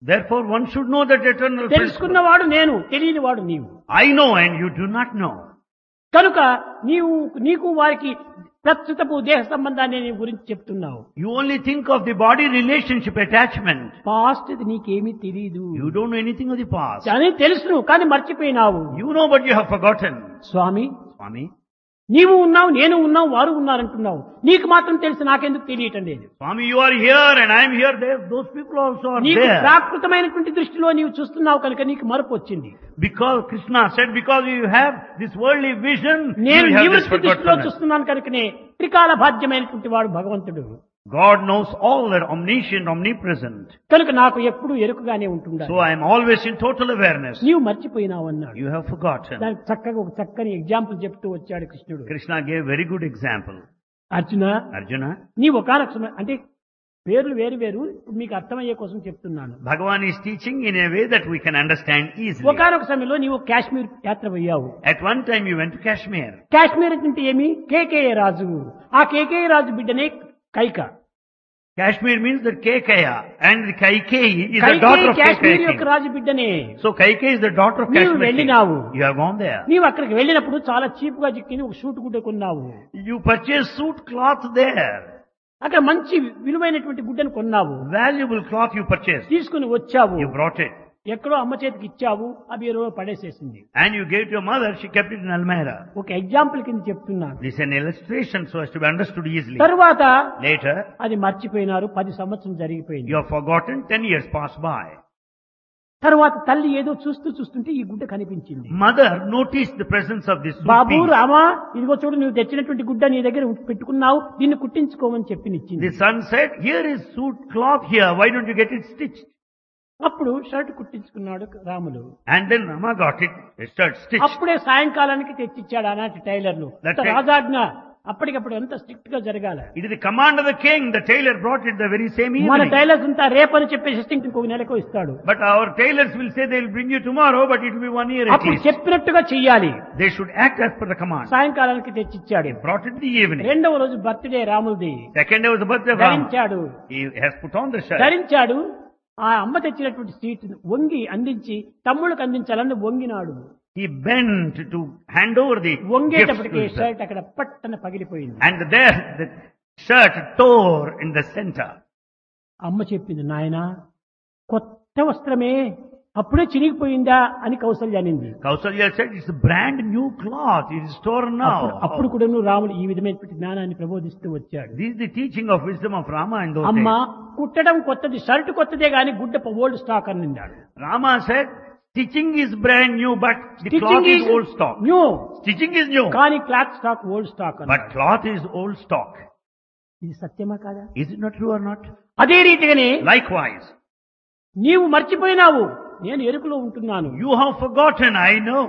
Therefore, one should know that eternal principle. తెలుసుకున్నవాడు నేను, తెలియనివాడు నీవు. I know and you do not know. కనుక నీకు వారికి ప్రస్తుతపు దేహ సంబంధాన్ని నీ గురించి చెప్తున్నావు. You only think of the body relationship attachment. Past నీకేమీ తెలియదు. You don't know anything of the past. అని తెలుసును కానీ మర్చిపోయినావు. You know but you have forgotten. Swamy, Swami, నీవు ఉన్నావు, నేను ఉన్నావు, వారు ఉన్నారంటున్నావు. నీకు మాత్రం తెలుసు, నాకెందుకు తెలియటం లేదు. Swami, you are here and I am here. There, those people also are నీకు there. ప్రాకృతమైనటువంటి దృష్టిలో నీవు చూస్తున్నావు కనుక నీకు మరపు వచ్చింది. Because Krishna said, because you have this worldly vision, నేను you have this నివృత్తి దృష్టిలో forgetfulness. చూస్తున్నాను కనుకనే త్రికాల బాధ్యమైనటువంటి వాడు భగవంతుడు. God knows all, that omniscient, omnipresent. కనుక నాకు ఎప్పుడు ఎరుకగానే ఉంటుందా. So I am always in total awareness. నీవు మర్చిపోయినావు అన్నాడు. You have forgotten. దానికి చక్కగా ఒక చక్కని ఎగ్జాంపుల్ చెప్తూ వచ్చాడు కృష్ణుడు. Krishna gave very good example. Arjuna, Arjuna, నీ ఒకనొక సమయం అంటే పేర్లు వేరు వేరు, ఇప్పుడు మీకు అర్థమయ్యే కోసం చెప్తున్నాను. Bhagavan is teaching in a way that we can understand easily. ఒకనొక సమయంలో నీవు కాశ్మీర్ యాత్ర పోయావు. At one time you went to Kashmir. Kashmir అంటే ఏమి? కేకేయ రాజు. ఆ కేకేయ రాజు బిడ్డనే Kaika. Kashmir means that Kekaya and the Kaikeyi is the daughter of Kashmir యొక్క Kekaya. Raju బిడ్డనే. So Kaikeyi is the daughter of నీవు Kashmir. వెళ్ళినావు. You have gone there. నీవు అక్కడికి వెళ్ళినప్పుడు చాలా cheap గా చిక్కింది ఒక షూట్ గుడ్డ కొన్నావు. You purchased suit cloth there. అక్కడ మంచి విలువైనటువంటి గుడ్డను కొన్నావు. Valuable cloth you purchased. తీసుకుని వచ్చావు. You brought it. ఎక్కడో అమ్మ చేతికి ఇచ్చావు, అవి ఎరువు పడేసేసింది. And you gave to your mother, she kept it in Almira. ఒక ఎగ్జాంపుల్ కింద చెప్తున్నాను. This is an illustration so as to be understood easily. తరువాత Later, అది మర్చిపోయినారు. 10 సంవత్సరం జరిగిపోయింది. you have forgotten, 10 years passed by. తరువాత తల్లి ఏదో చూస్తుంటే ఈ గుడ్డ కనిపించింది. Mother noticed the presence of this suit Babu piece. Rama, ఇదిగో చూడు, నువ్వు తెచ్చినటువంటి గుడ్డ నీ దగ్గర పెట్టుకున్నావు, దీన్ని కుట్టించుకోమని చెప్పినిచ్చింది. The son said, here is suit cloth here, why don't you get it stitched? అప్పుడు shirt కుట్టించుకున్నాడు Ramulu. And then Rama got it, a shirt stitched. అప్పుడే సాయంకాలానికి తెచ్చిచ్చాడు ఆనాటి టైలర్లు. That రాజాజ్ఞ అప్పటికప్పుడు ఎంత స్ట్రిక్ట్ గా జరగాల. It is the command of the king, the tailor brought it the very same మన evening. Tailors అంతా రేపని చెప్పేసి ఇంకొక నెలకు ఇస్తాడు. But our tailors will say they will bring you tomorrow, but it will be 1 year at అప్పుడు least. చెప్పినట్టుగా చెయ్యాలి. They should act as per the command. సాయంకాలానికి తెచ్చిచ్చాడు. He brought it in the evening. రెండవ రోజు birthday రాములది. Second day was the birthday of Rama. ధరించాడు. He has put on the shirt. ధరించాడు. ఆ అమ్మ తెచ్చినటువంటి సీట్ వంగి అందించి తమ్ముళ్ళకి అందించాలని వంగినాడు. He bent to hand over the gifts to వంగేటప్పటికి his son. Shirt అక్కడ పట్టన పగిలిపోయింది. And there the shirt tore in the center. అమ్మ చెప్పింది, నాయనా కొత్త వస్త్రమే, అప్పుడే చిరిగిపోయిందా అని కౌసల్య అనింది. Kausalya said, it's a brand new cloth, it is torn now. అప్పుడు కూడా రాముడు ఈ విధమైనటువంటి జ్ఞానాన్ని ప్రబోధిస్తూ వచ్చాడు. This is the teaching of wisdom of Rama in those అమ్మ days. కుట్టడం కొత్తది, షర్ట్ కొత్తదే గాని గుడ్డ ఓల్డ్ స్టాక్ అని అన్నాడు. Rama said, stitching is brand new, but the cloth stitching is old stock. New, Stitching is new, కానీ cloth stock old stock but అన్నాడు. cloth is old stock. ఇది సత్యమా కాదా? Is it not true or not? అదే రీతిగానే Likewise, నీవు మర్చిపోయినావు, నేను ఎరుకలో ఉంటున్నాను. you have forgotten, I know.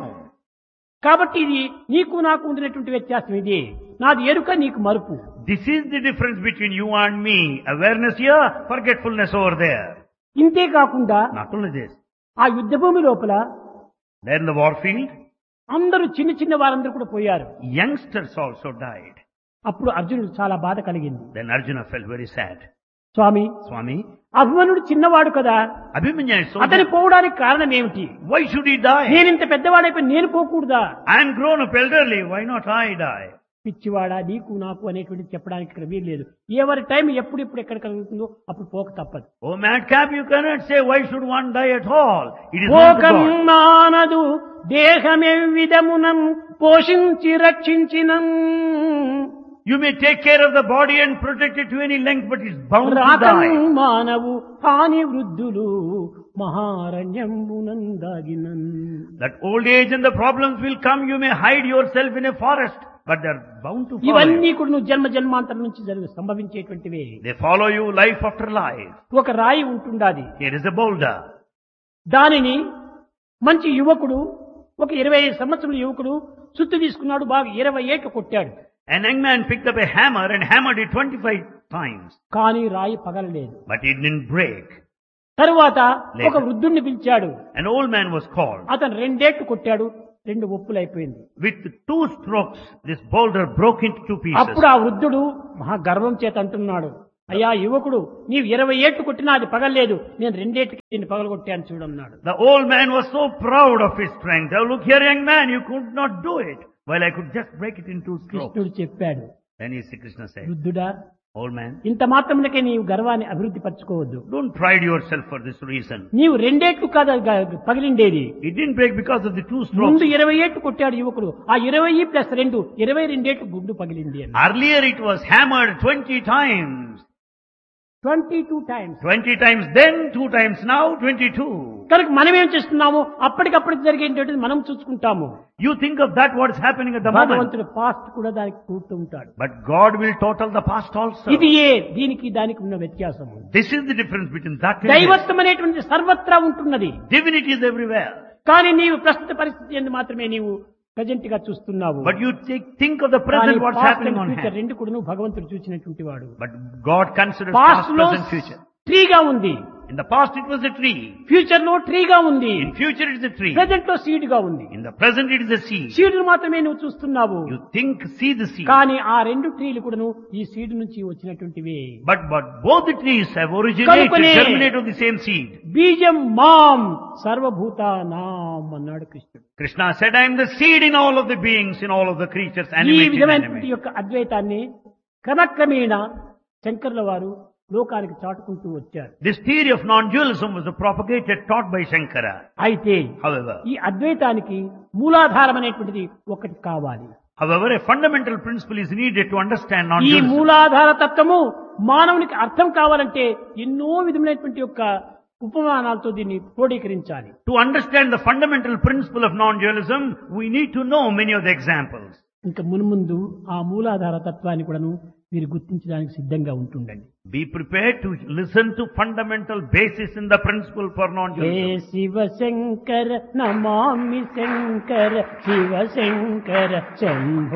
కాబట్టి ఇది నీకు నాకు ఉండినటువంటి వ్యత్యాసం ఇది. నాది ఎరుక, నీకు మరుపు. This is the difference between you and me. Awareness here, forgetfulness over there. ఇంతే కాకుండా Not only this. ఆ యుద్ధ భూమి లోపల There in the warfield, అందరూ చిన్న వారందరూ కూడా పోయారు. youngsters also died. అప్పుడు అర్జునుడు చాలా బాధ కలిగింది. Then Arjuna felt very sad. స్వామి, Swami, అభిమన్యుడు చిన్నవాడు కదా, Abhimanyu is so అతని పోవడానికి కారణం ఏమిటి? why should he die? నేను ఇంత పెద్దవాడైపోయి నేను పోకూడదా? I am grown up elderly, why not I die? పిచ్చివాడా, నీకు నాకు అనేటువంటి చెప్పడానికి ఇక్కడ వీలు లేదు. ఎవరి టైం ఎప్పుడు ఎక్కడ కలుగుతుందో అప్పుడు పోక తప్పదు. Oh madcap, you cannot say why should one die at all. It is not పోకం God. మానదు దేహమే విధమునం పోషించి రక్షించినం. You may take care of the body and protect it to any length, but it's bound to రాకం die. మానవు హాని వృద్ధులు మహారణ్యంబునందాగినన్. That old age and the problems will come, you may hide yourself in a forest, but they're bound to follow ఇవన్నీ you. కూడా నువ్వు జన్మాంతరం నుంచి సంభవించేటువంటివే. They follow you life after life. ఒక రాయి ఉంటుండాది. Here is a boulder. దానిని మంచి యువకుడు, ఒక 25 సంవత్సరాల యువకుడు సుత్తు తీసుకున్నాడు, బాగా 20 ఏళ్ళు కొట్టాడు. An young man picked up a hammer and hammered it 25 times, కానీ రాయి పగలలేదు. but it didn't break. తరువాత ఒక వృద్ధుణ్ణి పిలిచాడు. An old man was called. అతను 2 ఏళ్ళు కొట్టాడు, 2 ఒప్పులైపోయింది. With 2 strokes, this boulder broke into 2 pieces. అప్పుడు ఆ వృద్ధుడు మహా గర్వం చేత అంటున్నాడు, అయ్యా యువకుడు నీవు 20 ఏట్లు కొట్టినా అది పగలలేదు, నేను 2 ఏటికి నేను పగలగొట్టాను చూడన్నాడు. The old man was so proud of his strength. Oh, look here, young man, you could not do it. Well, I could just break it in 2 strokes. కృష్ణుడు చెప్పాడు, Then Krishna said, వృద్ధుడా, old man, ఇంత మాత్రమునకే నీవు గర్వాన్ని అభివృద్ధి పరచుకోవద్దు. don't pride yourself for this reason. నీవు 2 ఏట్లు కాదు పగిలిండేది. It didn't break because of the 2 strokes. ముందు 20 ఏట్లు కొట్టాడు యువకుడు, ఆ 20 ప్లస్ 2 22 ఏట్లు గుండు పగిలింది అని. Earlier it was hammered 20 times. 22 times. 20 times then, 2 times now, 22. కనుక మనం ఏం చేస్తున్నాము, అప్పటికప్పుడు జరిగేటువంటిది మనం చూసుకుంటాము. You think of that what is happening at the moment. భగవంతుడు పాస్ట్ కూడా దానికి కూడుతూ ఉంటాడు. But God will total the past also. ఇది దీనికి దానికి ఉన్న వ్యత్యాసము. This is the difference between that and this. దైవత్వం అనేటువంటి సర్వత్రా ఉంటున్నది. Divinity is everywhere. కానీ నీవు ప్రస్తుత పరిస్థితి ఎందు మాత్రమే నీవు ప్రజెంట్ గా చూస్తున్నావు. But you think of the present what's happening on hand. రెండు కూడా నువ్వు భగవంతుడు చూసినటువంటి వాడు. But God considers past, past, present, future. ట్రీగా ఉంది. In the past it was a tree. Future లో ట్రీగా ఉంది. In future it is a tree. Present లో సీడ్ గా ఉంది. In the present it is a seed. Seed మాత్రమే నువ్వు చూస్తున్నావు. You see the seed. కానీ ఆ 2 ట్రీలు కూడాను ఈ సీడ్ నుంచి వచ్చినటువంటివే. But both the trees have originated, germinated of the same seed. బీజం మాం సర్వభూతానాం అన్నాడు కృష్ణుడు. Krishna said, I am the seed in all of the beings, in all of the creatures, ఈ animate and విధమైనటువంటి inanimate. యొక్క అద్వైతాన్ని క్రమక్రమేణా శంకర్ల వారు లోకానికి చాటుకుంటూ వచ్చారు. This theory of non-dualism was propagated, taught by Shankara. అయితే However, ఈ అద్వైతానికి మూలాధారం అనేటువంటిది ఒకటి కావాలి. a fundamental principle is needed to understand ఈ non-dualism. మూలాధార తత్వము మానవునికి అర్థం కావాలంటే ఎన్నో విధమైనటువంటి యొక్క ఉపమానాలతో దీన్ని క్రోడీకరించాలి. To understand the fundamental principle of non-dualism, we need to know many of the examples. ఇంకా మున్ముందు ఆ మూలాధార తత్వాన్ని కూడాను మీరు గుర్తించడానికి సిద్ధంగా ఉంటుండండి. Be prepared to listen to fundamental basis in the principle for non-dualism. Hey Shiva Shankara Namami Shankara Shiva Shankara Shambho